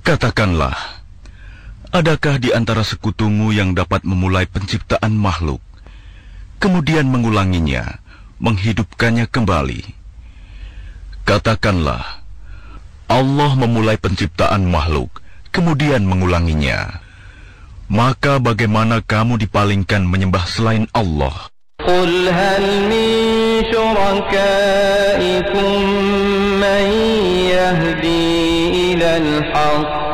Katakanlah, adakah di antara sekutumu yang dapat memulai penciptaan makhluk, kemudian mengulanginya, menghidupkannya kembali? Katakanlah, Allah memulai penciptaan makhluk, kemudian mengulanginya. Maka bagaimana kamu dipalingkan menyembah selain Allah? Qul hal min syurakaikum man yahdi ilal haqq